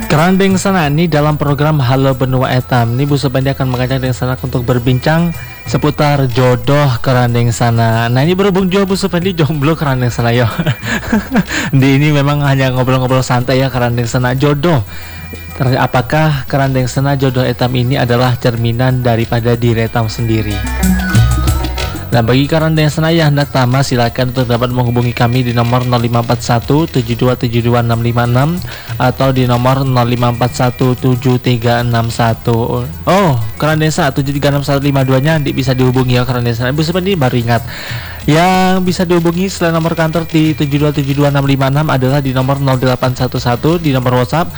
Kerandeng sana ini dalam program Halo Benua Etam. Ini Bu Supandi akan mengajak Deng Sana untuk berbincang seputar jodoh kerandeng sana. Nah ini berhubung juga Bu Supandi jomblo kerandeng sana yo. Di ini memang hanya ngobrol-ngobrol santai ya kerandeng sana jodoh. Apakah kerandeng sana jodoh etam ini adalah cerminan daripada diri etam sendiri? Nah bagi kerandeng sana yang hendak tamat silakan untuk dapat menghubungi kami di nomor 0541 7272 656 atau di nomor 0541 7361. Oh kerandeng sana 736152 nya bisa dihubungi ya kerandeng sana. Ibu seperti baru ingat yang bisa dihubungi selain nomor kantor di 7272 656 adalah di nomor 0811 di nomor WhatsApp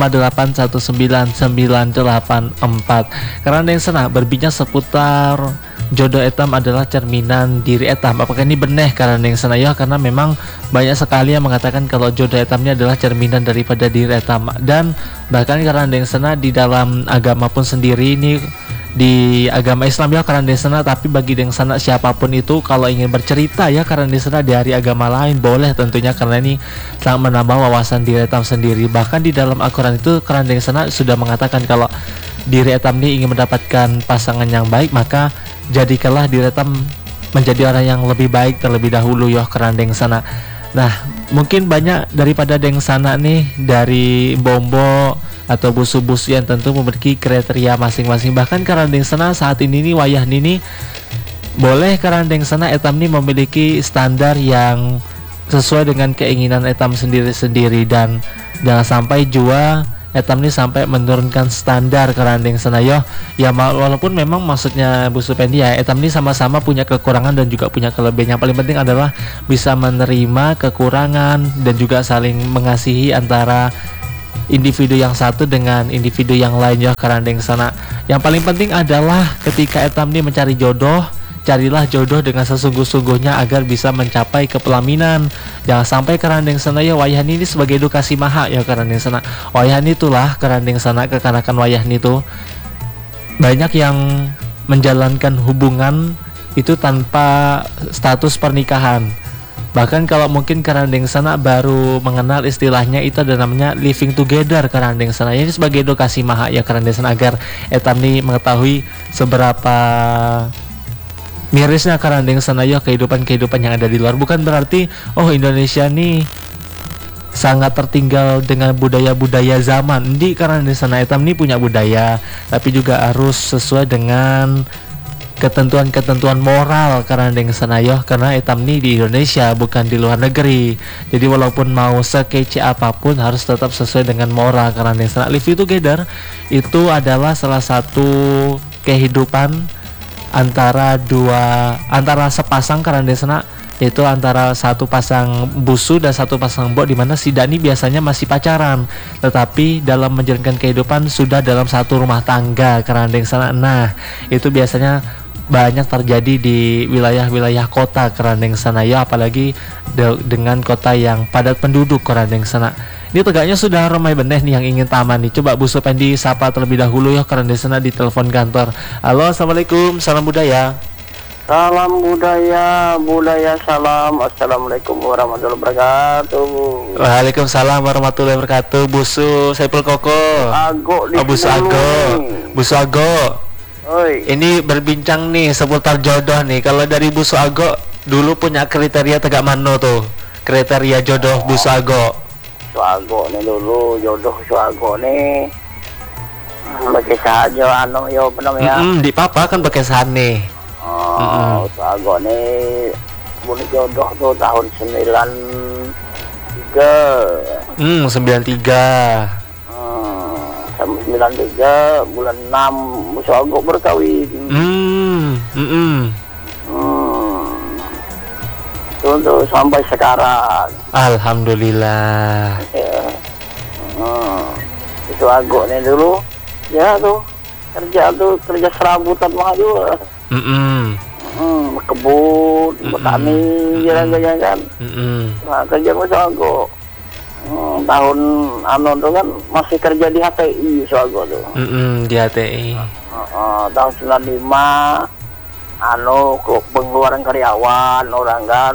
5819984. Kerandeng sana berbincang seputar jodoh etam adalah cerminan diri etam. Apakah ini benar kerandeng sana ya? Karena memang banyak sekali yang mengatakan kalau jodoh etamnya adalah cerminan daripada diri etam. Dan bahkan kerandeng sana di dalam agama pun sendiri ini di agama Islam ya kerandeng sana, tapi bagi deng sana siapapun itu kalau ingin bercerita ya kerandeng sana dari agama lain boleh tentunya, karena ini sangat menambah wawasan diri etam sendiri. Bahkan di dalam Al-Quran itu kerandeng sana sudah mengatakan kalau diri etam ini ingin mendapatkan pasangan yang baik, maka jadikanlah diri etam menjadi orang yang lebih baik terlebih dahulu ya kerandeng sana. Nah mungkin banyak daripada deng sana nih dari bombo atau busu-busu yang tentu memiliki kriteria masing-masing. Bahkan kerandeng sana saat ini nih wayah nini boleh kerandeng sana etam nih memiliki standar yang sesuai dengan keinginan etam sendiri-sendiri, dan jangan sampai jua etam nih sampai menurunkan standar kerandeng sana yo. Ya walaupun memang maksudnya Bu Supendi ya etam nih sama-sama punya kekurangan dan juga punya kelebihan. Yang paling penting adalah bisa menerima kekurangan dan juga saling mengasihi antara individu yang satu dengan individu yang lain ya kerandeng sana. Yang paling penting adalah ketika etam nih mencari jodoh, carilah jodoh dengan sesungguh-sungguhnya agar bisa mencapai kepelaminan. Jangan sampai kerandeng sana ya wayahni ini sebagai edukasi maha ya kerandeng sana. Wayahni itulah kerandeng sana kekanakan wayahni itu banyak yang menjalankan hubungan itu tanpa status pernikahan. Bahkan kalau mungkin kerandeng sana baru mengenal istilahnya itu ada namanya living together kerandeng sana. Ini sebagai edukasi maha ya kerandeng sana agar etam nih mengetahui seberapa mirisnya kerandeng sana ya kehidupan yang ada di luar. Bukan berarti oh Indonesia nih sangat tertinggal dengan budaya-budaya zaman. Di kerandeng sana etam nih punya budaya, tapi juga harus sesuai dengan ketentuan-ketentuan moral kerandeng sana ya, karena etam nih di Indonesia bukan di luar negeri. Jadi walaupun mau sekece apapun harus tetap sesuai dengan moral kerandeng sana. Live together itu adalah salah satu kehidupan antara sepasang kerandeng sana, yaitu antara satu pasang busu dan satu pasang bok, dimana si Dani biasanya masih pacaran tetapi dalam menjalankan kehidupan sudah dalam satu rumah tangga kerandeng sana. Nah itu biasanya banyak terjadi di wilayah-wilayah kota kerandeng sana ya, apalagi dengan kota yang padat penduduk kerandeng sana. Ini tegaknya sudah ramai benih nih yang ingin taman nih. Coba Bu Supendi sapa terlebih dahulu ya kerandeng sana di telepon kantor. Halo, assalamualaikum, salam budaya. Salam budaya salam. Assalamualaikum warahmatullahi wabarakatuh. Waalaikumsalam warahmatullahi wabarakatuh. Busu Saiful Koko. Ago di Busu Ago. Busu Ago. Oi. Ini berbincang nih seputar jodoh nih. Kalau dari Busu Ago dulu punya kriteria tegak mano tuh? Kriteria jodoh Busu Ago. Suago nih dulu jodoh suago nih. Pakai saja yo namanya. Di papa kan pakai sane. Oh, suago nih boleh jodoh tuh tahun 93. 93. 93 bulan 6 suago berkawin. Untuk sampai sekarang. Alhamdulillah. Ya. Itu agoknya dulu. Ya tuh kerja serabutan mah juga. Kebun, petani, jalan-jalan kan. Nah, kerja Suago. Tahun tuh kan masih kerja di HTI Suago tuh. Di HTI. Tahun 95 pengeluaran karyawan orang kan.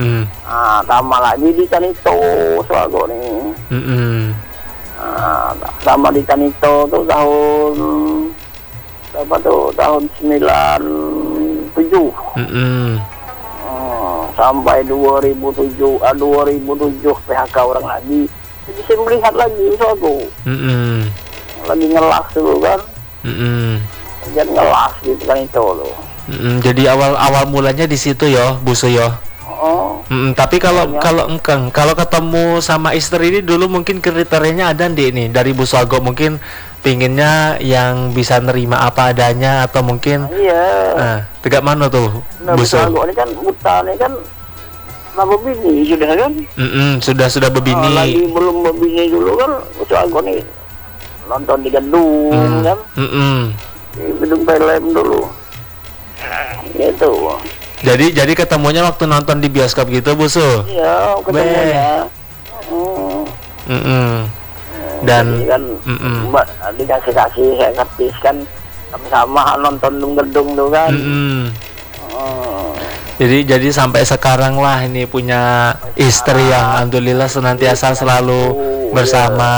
Tambah lagi di Canito Suago nih. sama di Tanito tuh tahun berapa tuh, tahun 97. Sampai 2007 PHK orang lagi. Jadi saya melihat lagi aku. Lagi ngelas dulu kan. Jangan ngelas gitu kan itu loh. Jadi awal mulanya di situ ya, Bu Suyo. Tapi kalau ketemu sama istri ini dulu mungkin kriterianya ada nih dari Bu Suago, mungkin pinginnya yang bisa nerima apa adanya atau mungkin tegak mana tuh Bu Suago ini kan buta ini kan nama bini sudah kan. Sudah berbini. Lagi belum berbini dulu kan Bu Suago nih nonton di gedung kan. Di gedung film dulu. Gitu. Jadi ketemunya waktu nonton di bioskop gitu, Bu Su? Iya, ketemunya. Dan kan dikasih saya ngertis kan sama-sama nonton di gedung tuh kan. Jadi sampai sekarang lah ini punya istri yang alhamdulillah senantiasa selalu bersama.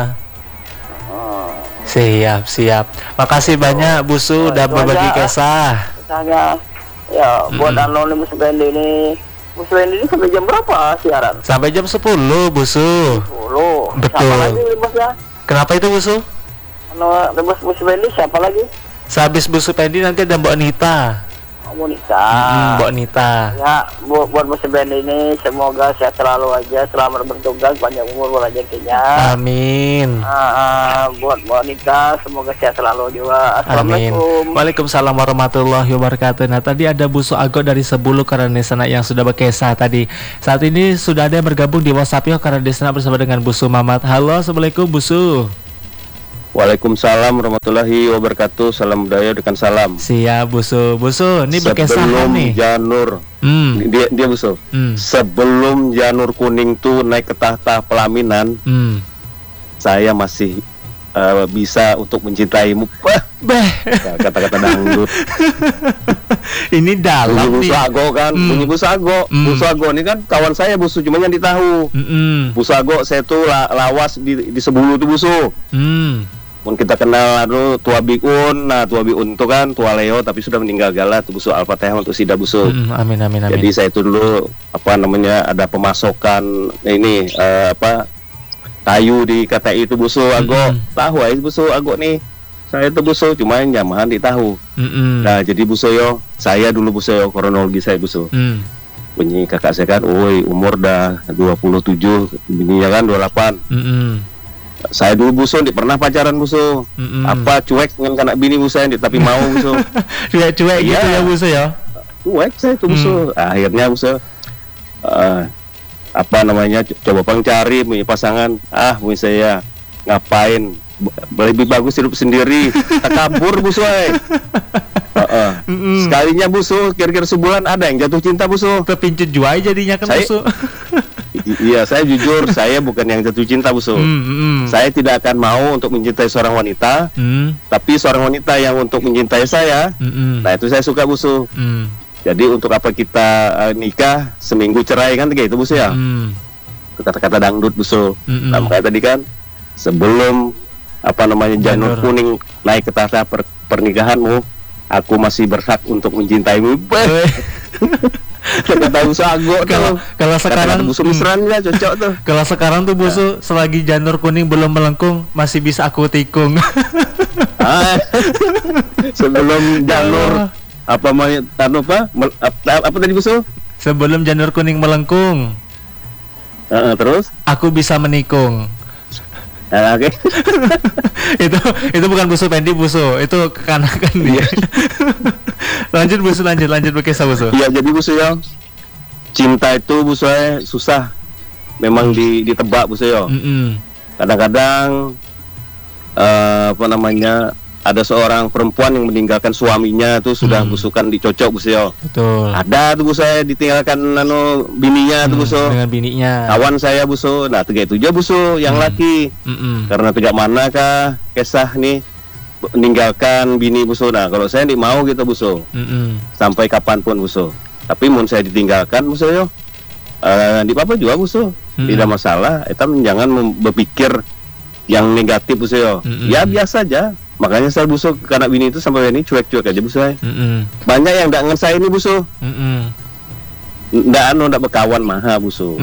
Siap. Makasih banyak Bu Su udah berbagi kisah. Misalnya ya buat Anonymous Band ini, Muslim ini sampai jam berapa siaran? Sampai jam 10, Bu Su. 10. Betul. Siapa lagi bosnya? Kenapa itu, Bu Su? Bos Muslim ini siapa lagi? Sehabis Bu Supendi nanti ada Mbak Nita. Bonita. Mbak Nita. Ya, buat Muslim Band ini semoga sehat selalu aja, selamat bertugas, panjang umur rezekinya. Amin. Buat Bonita semoga sehat selalu juga. Assalamualaikum. Waalaikumsalam warahmatullahi wabarakatuh. Nah, tadi ada Bu Suago dari Sebulu Karangasana yang sudah berkisah tadi. Saat ini sudah ada yang bergabung di WhatsApp Yo Karangasana bersama dengan Bu Su Mamat. Halo, Assalamualaikum Bu Su. Waalaikumsalam warahmatullahi wabarakatuh. Salam budaya dengan salam. Siap Bu Su. Bu Su, ini berkisah nih. Janur. Dia Bu Su. Sebelum janur kuning tuh naik ke tahta pelaminan, saya masih bisa untuk mencintaimu. Kata-kata dangdut. Ini dalam bunyi Bu Suago kan, bunyi Bu Suago. Bu Suago ini kan kawan saya Bu Su, cuma yang ditahu. Bu Suago saya tuh lawas di Sebulu tuh Bu Su. Mun kita kenal Tua Biun, Tua Biun itu kan Tua Leo tapi sudah meninggal gala tuh Bu Su. Al-Fatihah untuk Sida Bu Su. Amin. Jadi saya itu dulu ada pemasokan ini kayu di KTI itu Bu Su. Tahu aja Bu Su nih. Saya itu Bu Su cuma nyamahan di tahu. Nah, jadi Bu Su yo, saya dulu Bu Su yo, kronologi saya Bu Su. Bunyi kakak saya kan, umur dah 27, bininya kan 28. Saya dulu Bu Su pernah pacaran Bu Su. Cuek dengan kanak bini Bu Su tapi mau Bu Su. Cuek gitu ya Bu Su ya. Cuek saya tuh Bu Su. Akhirnya Bu Su coba cari punya pasangan. Punya saya ngapain? Lebih bagus hidup sendiri. Takabur Bu Su. Sekalinya Bu Su, kira-kira sebulan ada yang jatuh cinta Bu Su. Kepincut juai jadinya kan Bu Su. Iya, saya jujur, saya bukan yang jatuh cinta Bu Su. Saya tidak akan mau untuk mencintai seorang wanita, tapi seorang wanita yang untuk mencintai saya. Nah, itu saya suka Bu Su. Jadi untuk apa kita nikah seminggu cerai kan kayak itu Bu Su ya. Kata-kata dangdut Bu Su. Nah, makanya tadi kan sebelum janur kuning naik ke tahta pernikahanmu, aku masih berhak untuk mencintaimu. Kata Bu Suago kalau sekarang Bu Su mesranya cocok tuh. Kalau sekarang tuh Bu Su, selagi janur kuning belum melengkung masih bisa aku tikung. Sebelum janur apa tadi Bu Su? Sebelum janur kuning melengkung. Terus aku bisa menikung. Oke. itu bukan Bu Supendi Bu Su, itu kekanakan dia. Lanjut Bu Su, lanjut berkisah Bu Su. Iya, jadi Bu Su ya, cinta itu Bu Su susah memang ditebak Bu Su ya. Kadang-kadang ada seorang perempuan yang meninggalkan suaminya tuh sudah busukan dicocok Bu Su. Betul. Ada tuh Bu Su ditinggalkan bininya tuh Bu Su. Dengan bininya. Kawan saya Bu Su. Nah, tiga itu aja Bu Su yang laki. Karena tidak manakah kisah nih meninggalkan bini Bu Su. Nah, kalau saya tidak mau gitu Bu Su. Sampai kapanpun Bu Su. Tapi mun saya ditinggalkan Bu Su yo. Di apa juga Bu Su. Tidak masalah. Jangan berpikir yang negatif busu yo. Ya biasa aja. Makanya saya busu karena bini itu sampai ini cuek-cuek aja busu. Banyak yang nggak saya ini busu. Nggak berkawan maha busu.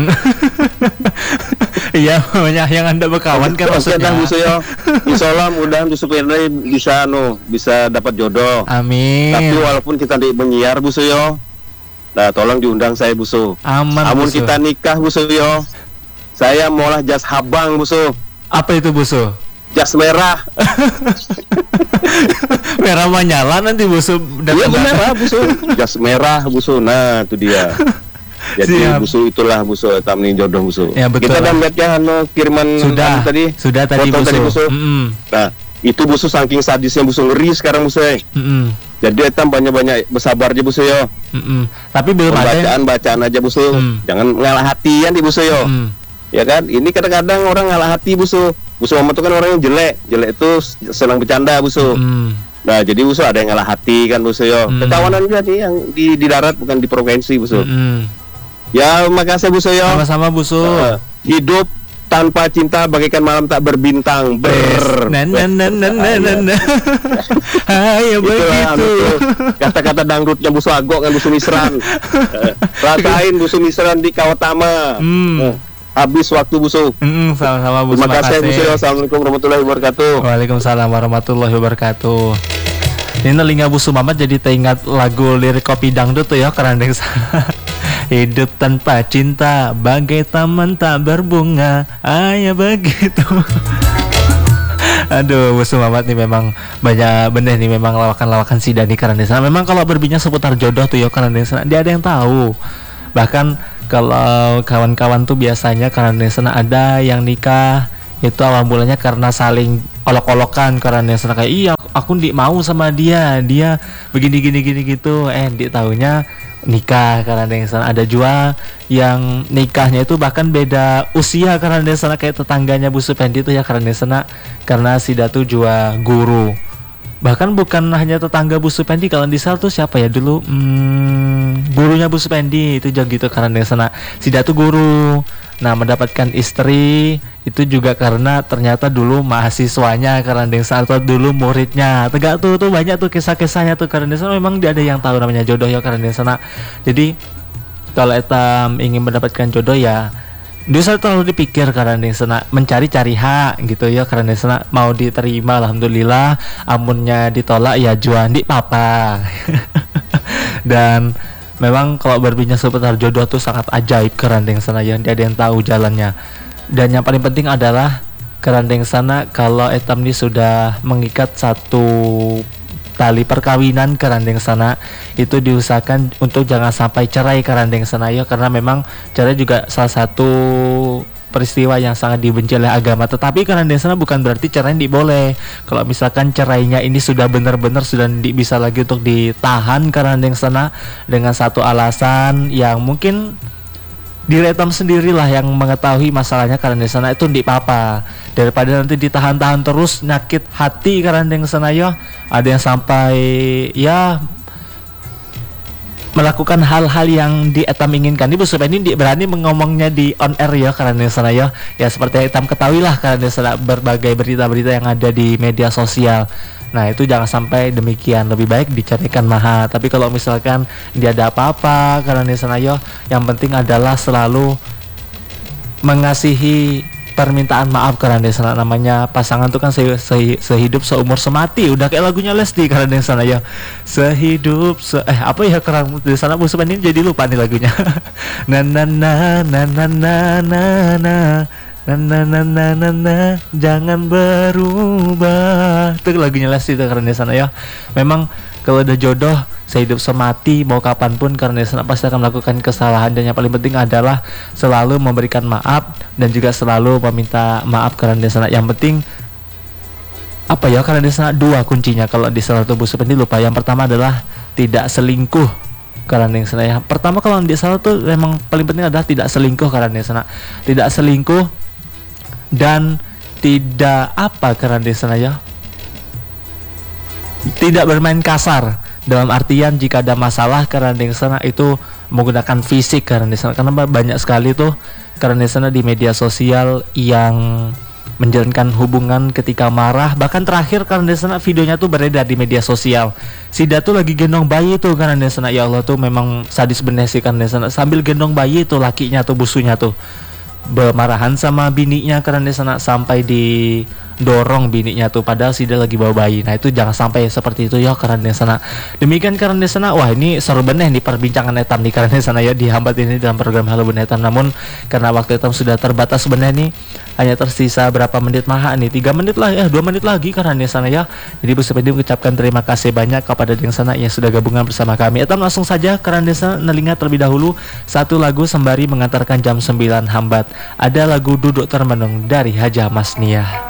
Iya, banyak yang anda berkawan kan maksudnya. Busu yo. Insyaallah mudah supaya bisa dapat jodoh. Amin. Tapi walaupun kita di menyiar busu yo, nah tolong diundang saya busu. Aman. Namun busu. kita nikah busu yo, saya maulah jas habang busu. Apa itu busu? Jas merah. Merah menyala nanti busu. Iya benar busu. Jas merah busu. Nah itu dia. Jadi Siap. busu itulah busu tamni jodoh busu. Ya, betul. Kita udah lihat ya kiriman Sudah tadi. Sudah tadi foto busu. Nah itu busu saking sadisnya busu ngeri sekarang busu. Jadi etam banyak bersabar aja busu yo. Tapi belum ada. Bacaan aja busu. Jangan ngalah hatian di busu yo. Ya kan? Ini kadang-kadang orang ngalah hati busu. Busu Mama itu kan orang yang jelek itu senang bercanda busu. Nah jadi busu ada yang ngalah hati kan busu yo. Ketawanan juga nih yang di darat bukan di provinsi busu. Ya makasih busu yo. Sama-sama busu. Hidup tanpa cinta bagaikan malam tak berbintang. Ayo begitu. Kata-kata dangdutnya busu Agok kan busu Misran. Rasain busu Misran di Kawatama. Habis waktu busu. Sama-sama busu. Terima kasih busu. Assalamualaikum warahmatullahi wabarakatuh. Waalaikumsalam warahmatullahi wabarakatuh. Ini telinga busu Mamat jadi teringat lagu lirik kopi dangdut tuh ya, kerandeng sana. Hidup tanpa cinta bagai taman tak berbunga. Ayo begitu. Aduh, busu Mamat nih memang banyak bener nih, memang lawakan-lawakan si Dani kerandeng sana. Memang kalau berbincang seputar jodoh tuh ya kerandeng sana, dia ada yang tahu. Bahkan kalau kawan-kawan tuh biasanya karena di sana ada yang nikah itu awal mulanya karena saling olok-olokan, karena di sana kayak iya aku ndik mau sama dia begini gitu, ndik taunya nikah. Karena di sana ada juga yang nikahnya itu bahkan beda usia, karena di sana kayak tetangganya busu Pendi tuh ya, karena di sana karena si Datu juga guru. Bahkan bukan hanya tetangga busu Pendi, kalau di sana tuh siapa ya dulu gurunya busu Pendi itu juga gitu, karena di sana si Datu guru. Nah mendapatkan istri itu juga karena ternyata dulu mahasiswanya, karena di sana atau dulu muridnya. Tegak tuh banyak tuh kisah-kisahnya tuh, karena di sana memang dia ada yang tahu namanya jodoh ya, karena di sana. Jadi kalau etam ingin mendapatkan jodoh ya dia terlalu dipikir, karena di sana mencari-cari hak gitu ya, karena di sana mau diterima alhamdulillah, amunnya ditolak ya juan di papa. Dan memang kalau berbincang seputar jodoh tuh sangat ajaib, karena di sana yang dia ada yang tahu jalannya. Dan yang paling penting adalah karena di sana kalau etam ini sudah mengikat satu tali perkawinan kerandeng sana, itu diusahakan untuk jangan sampai cerai kerandeng sana ya, karena memang cerai juga salah satu peristiwa yang sangat dibenci oleh agama. Tetapi kerandeng sana bukan berarti cerai tidak boleh. Kalau misalkan cerainya ini sudah benar-benar sudah tidak bisa lagi untuk ditahan kerandeng sana dengan satu alasan yang mungkin diri etam sendirilah yang mengetahui masalahnya, karena di sana itu ndik apa daripada nanti ditahan-tahan terus nyakit hati, karena di sana ya ada yang sampai ya melakukan hal-hal yang di etam inginkan. Ini busu ini berani mengomongnya di on air ya, karena di sana ya seperti etam ketahui lah, karena di sana berbagai berita-berita yang ada di media sosial. Nah itu jangan sampai demikian, lebih baik dicarikan maha. Tapi kalau misalkan dia ada apa-apa karena di sana yo, yang penting adalah selalu mengasihi permintaan maaf, karena di sana namanya pasangan tuh kan sehidup seumur semati, udah kayak lagunya Lesti karena di sana ya, sehidup apa ya, karena di sana busu ini jadi lupa nih lagunya. na na na na na na na jangan berubah, itu lagunya Lesti itu karena di sana ya. Memang kalau udah jodoh sehidup semati mau kapanpun, karena di sana pasti akan melakukan kesalahan, dan yang paling penting adalah selalu memberikan maaf dan juga selalu meminta maaf, karena di sana yang penting apa ya, karena di sana dua kuncinya kalau di salah satu busu ini lupa. Yang pertama adalah tidak selingkuh, karena di sana yang pertama kalau di salah tuh memang paling penting adalah tidak selingkuh, karena di sana tidak selingkuh dan tidak apa, karena di sana ya tidak bermain kasar, dalam artian jika ada masalah karena di sana itu menggunakan fisik, karena di sana karena banyak sekali tuh karena di sana di media sosial yang menjalankan hubungan ketika marah. Bahkan terakhir karena sana videonya tuh beredar di media sosial. Sida tuh lagi gendong bayi tuh karena sana, ya Allah tuh memang sadis bener sih karena sana, sambil gendong bayi tuh lakinya tuh busunya tuh bermarahan sama bininya karena sana, sampai didorong bininya tuh padahal Sida lagi bawa bayi. Nah itu jangan sampai seperti itu ya karena sana. Demikian karena sana, wah ini seru bener nih perbincangan Etam nih karena sana ya, dihambat ini dalam program Halo Bunda Etam. Namun karena waktu Etam sudah terbatas bener nih, hanya tersisa berapa menit maha nih, 3 menit lah ya, 2 menit lagi karena sana ya. Jadi Bu Sepedi mengucapkan terima kasih banyak kepada yang sana yang sudah gabungan bersama kami. Etam langsung saja karena sana nelinga terlebih dahulu satu lagu sembari mengantarkan jam 9 hambat. Ada lagu Duduk Termenung dari Haja Masniah.